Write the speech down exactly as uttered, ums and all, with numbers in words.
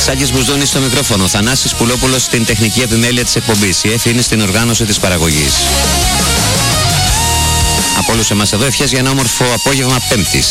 Σάκης Μπουζούνης στο μικρόφωνο. Θανάσης Πουλόπουλος στην τεχνική επιμέλεια της εκπομπής. Η Εφη είναι στην οργάνωση της παραγωγής. Από όλους εμάς εδώ ευχές για ένα όμορφο απόγευμα Πέμπτης.